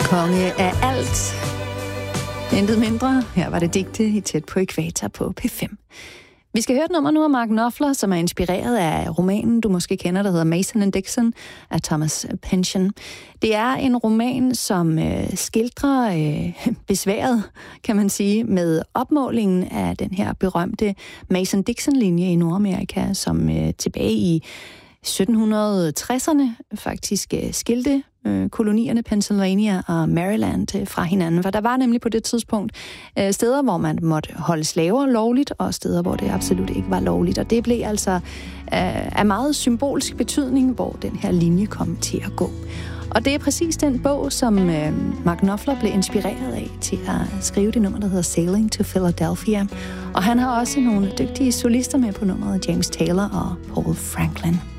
Konge af alt. Intet mindre. Her var det digte i Tæt på Ækvator på P5. Vi skal høre et nummer nu af Mark Knopfler, som er inspireret af romanen, du måske kender, der hedder Mason and Dixon af Thomas Pynchon. Det er en roman, som skildrer besværet, kan man sige, med opmålingen af den her berømte Mason-Dixon-linje i Nordamerika, som tilbage i 1760'erne faktisk skilte kolonierne Pennsylvania og Maryland fra hinanden. For der var nemlig på det tidspunkt steder, hvor man måtte holde slaver lovligt, og steder, hvor det absolut ikke var lovligt. Og det blev altså af meget symbolsk betydning, hvor den her linje kom til at gå. Og det er præcis den bog, som Mark Knopfler blev inspireret af til at skrive det nummer, der hedder Sailing to Philadelphia. Og han har også nogle dygtige solister med på nummeret, James Taylor og Paul Franklin.